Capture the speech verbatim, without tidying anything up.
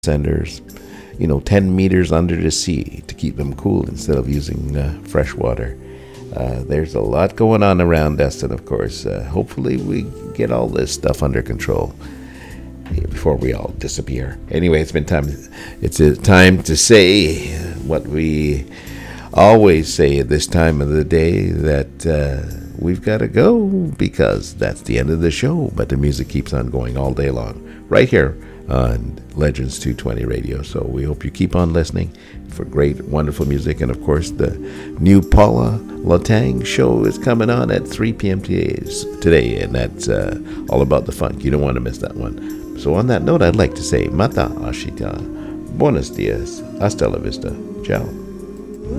centers, you know, ten meters under the sea to keep them cool instead of using uh, fresh water. Uh, there's a lot going on around us, and of course, uh, hopefully we get all this stuff under control before we all disappear. Anyway, it's been time. It's a time to say what we always say at this time of the day, that uh, we've got to go because that's the end of the show. But the music keeps on going all day long, right here on Legends two twenty Radio. So we hope you keep on listening for great, wonderful music. And of course, the new Paula Latang show is coming on at three p.m. today, and that's uh, all about the funk. You don't want to miss that one. So on that note, I'd like to say Mata Ashita, Buenos dias, hasta la vista, ciao.